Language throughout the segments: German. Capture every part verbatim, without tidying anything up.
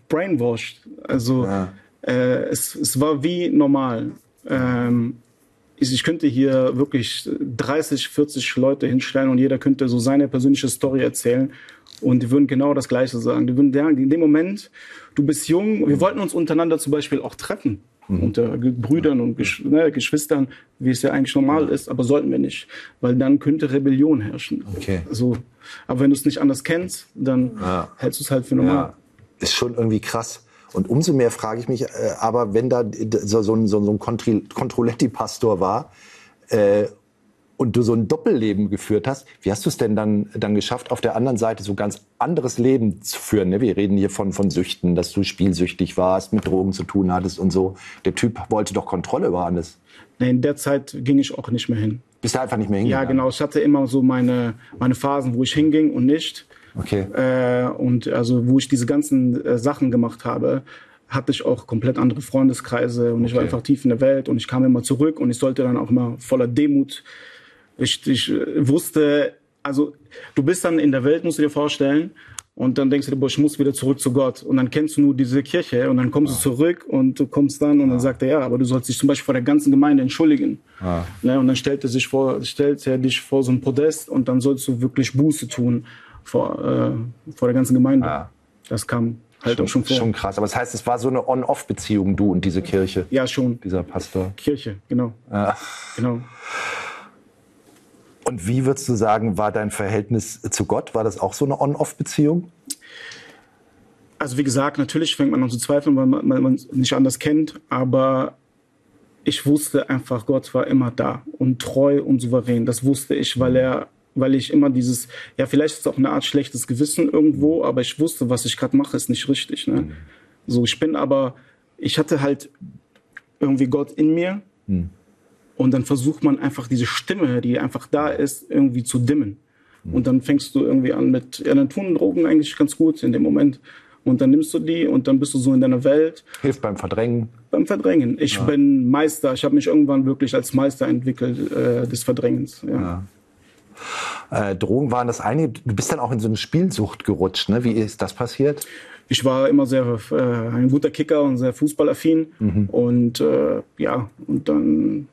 brainwashed. Also ja. äh, es, es war wie normal. Ähm, ich, ich könnte hier wirklich dreißig, vierzig Leute hinstellen und jeder könnte so seine persönliche Story erzählen und die würden genau das Gleiche sagen. Die würden sagen, in dem Moment, du bist jung, wir wollten uns untereinander zum Beispiel auch treffen. Mhm. Unter Brüdern und Gesch ne, Geschwistern, wie es ja eigentlich normal ja. ist, aber sollten wir nicht, weil dann könnte Rebellion herrschen. Okay. Also, aber wenn du es nicht anders kennst, dann ja. hältst du es halt für normal. Ja. Ist schon irgendwie krass. Und umso mehr frage ich mich, äh, aber wenn da so, so ein, so ein Controletti-Pastor war äh, und du so ein Doppelleben geführt hast, wie hast du es denn dann, dann geschafft, auf der anderen Seite so ganz anderes Leben zu führen? Ne? Wir reden hier von, von Süchten, dass du spielsüchtig warst, mit Drogen zu tun hattest und so. Der Typ wollte doch Kontrolle über alles. Nee, in der Zeit ging ich auch nicht mehr hin. Bist du einfach nicht mehr hingegangen? Ja, genau. Ich hatte immer so meine, meine Phasen, wo ich hinging und nicht. Okay. Äh, und also wo ich diese ganzen äh, Sachen gemacht habe, hatte ich auch komplett andere Freundeskreise und okay. ich war einfach tief in der Welt und ich kam immer zurück und ich sollte dann auch immer voller Demut. Ich, ich wusste, also du bist dann in der Welt, musst du dir vorstellen, und dann denkst du dir, boah, ich muss wieder zurück zu Gott. Und dann kennst du nur diese Kirche und dann kommst ah. du zurück und du kommst dann und ah. dann sagt er, ja, aber du sollst dich zum Beispiel vor der ganzen Gemeinde entschuldigen. Ah. Ne, und dann stellt er, sich vor, stellt er dich vor so ein Podest und dann sollst du wirklich Buße tun vor, äh, vor der ganzen Gemeinde. Ah. Das kam halt schon, auch schon vor. Schon krass. Aber das heißt, es war so eine On-Off-Beziehung, du und diese Kirche? Ja, schon. Dieser Pastor? Kirche, genau. Ah. Genau. Und wie würdest du sagen, war dein Verhältnis zu Gott? War das auch so eine On-Off-Beziehung? Also wie gesagt, natürlich fängt man an zu zweifeln, weil man, man es nicht anders kennt. Aber ich wusste einfach, Gott war immer da und treu und souverän. Das wusste ich, weil er, weil ich immer dieses, ja vielleicht ist es auch eine Art schlechtes Gewissen irgendwo, aber ich wusste, was ich gerade mache, ist nicht richtig. Ne? Mhm. So, ich bin aber, ich hatte halt irgendwie Gott in mir. Mhm. Und dann versucht man einfach diese Stimme, die einfach da ist, irgendwie zu dimmen. Mhm. Und dann fängst du irgendwie an mit, ja, dann tun Drogen eigentlich ganz gut in dem Moment. Und dann nimmst du die und dann bist du so in deiner Welt. Hilft beim Verdrängen? Beim Verdrängen. Ich ja. bin Meister. Ich habe mich irgendwann wirklich als Meister entwickelt äh, des Verdrängens. Ja. Ja. Äh, Drogen waren das eine. Du bist dann auch in so eine Spielsucht gerutscht. Ne? Wie ist das passiert? Ich war immer sehr äh, ein guter Kicker und sehr fußballaffin. Mhm. Und äh, ja, und dann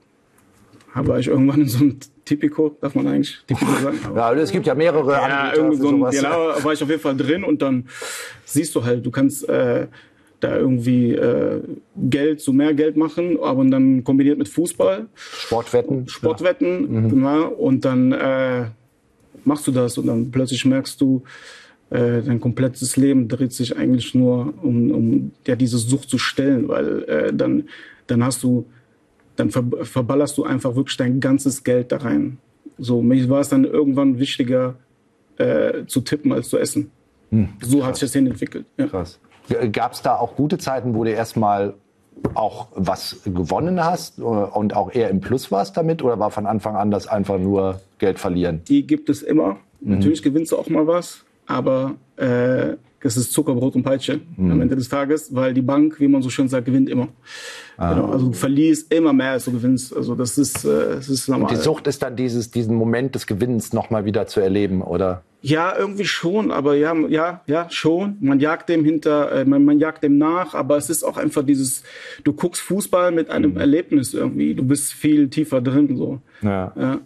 war ich irgendwann in so einem Tipico, darf man eigentlich Tipico sagen? Ja, es gibt ja mehrere ja, Anbieter irgendwie so ein, sowas. Genau, war ich auf jeden Fall drin und dann siehst du halt, du kannst äh, da irgendwie äh, Geld, so mehr Geld machen, aber dann kombiniert mit Fußball. Sportwetten. Sportwetten, ja. Mhm. Genau, und dann äh, machst du das und dann plötzlich merkst du, äh, dein komplettes Leben dreht sich eigentlich nur um, um ja, diese Sucht zu stellen, weil äh, dann, dann hast du dann ver verballerst du einfach wirklich dein ganzes Geld da rein. So, mir war es dann irgendwann wichtiger, äh, zu tippen als zu essen. Hm, so hat sich das hin entwickelt. Ja. Krass. Gab es da auch gute Zeiten, wo du erstmal auch was gewonnen hast und auch eher im Plus warst damit? Oder war von Anfang an das einfach nur Geld verlieren? Die gibt es immer. Mhm. Natürlich gewinnst du auch mal was, aber äh, es ist Zuckerbrot und Peitsche mhm. am Ende des Tages, weil die Bank, wie man so schön sagt, gewinnt immer. Ah. Genau, also du verlierst immer mehr, als du gewinnst. Also das ist, äh, das ist normal. Und die Sucht ist dann dieses, diesen Moment des Gewinnens noch mal wieder zu erleben, oder? Ja, irgendwie schon, aber ja, ja, ja, schon. Man jagt dem hinter, äh, man, man jagt dem nach, aber es ist auch einfach dieses, du guckst Fußball mit einem mhm. Erlebnis irgendwie. Du bist viel tiefer drin, so. Ja. Ja.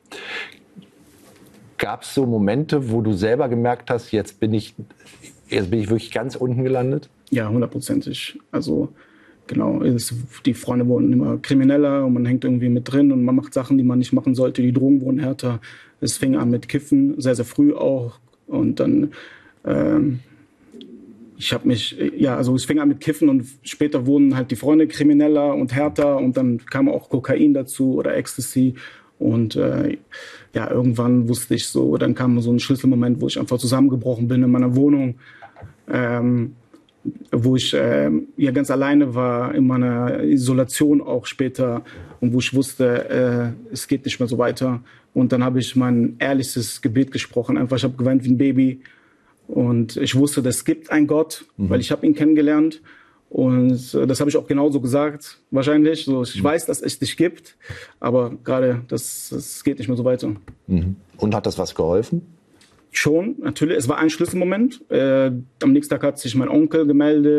Gab es so Momente, wo du selber gemerkt hast, jetzt bin ich, jetzt bin ich wirklich ganz unten gelandet? Ja, hundertprozentig. Also genau, es, die Freunde wurden immer krimineller und man hängt irgendwie mit drin und man macht Sachen, die man nicht machen sollte. Die Drogen wurden härter. Es fing an mit Kiffen, sehr, sehr früh auch. Und dann, ähm, ich habe mich, ja, also es fing an mit Kiffen und später wurden halt die Freunde krimineller und härter und dann kam auch Kokain dazu oder Ecstasy. Und äh, ja, irgendwann wusste ich so, dann kam so ein Schlüsselmoment, wo ich einfach zusammengebrochen bin in meiner Wohnung, ähm, wo ich äh, ja ganz alleine war, in meiner Isolation auch später und wo ich wusste, äh, es geht nicht mehr so weiter. Und dann habe ich mein ehrlichstes Gebet gesprochen, einfach, ich habe geweint wie ein Baby und ich wusste, es gibt einen Gott, mhm. weil ich habe ihn kennengelernt. Und äh, das habe ich auch genauso gesagt, wahrscheinlich. So, ich mhm. weiß, dass es dich gibt, aber gerade das, das geht nicht mehr so weiter. Mhm. Und hat das was geholfen? Schon, natürlich. Es war ein Schlüsselmoment. Äh, am nächsten Tag hat sich mein Onkel gemeldet.